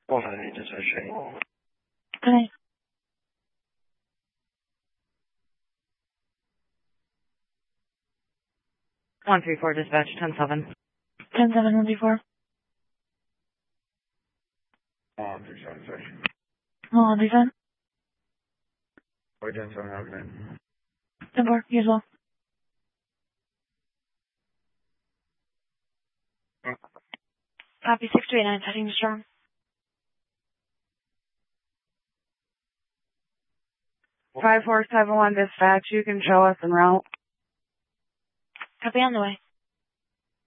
458 dispatch. Okay. 134 dispatch, 10-7. 10-7, 134. 137 dispatch. 137. 410-7, have a good night. 10-4, you as well. Copy 6289, heading to Strong. 5471 dispatch, you can show us en route. Copy on the way.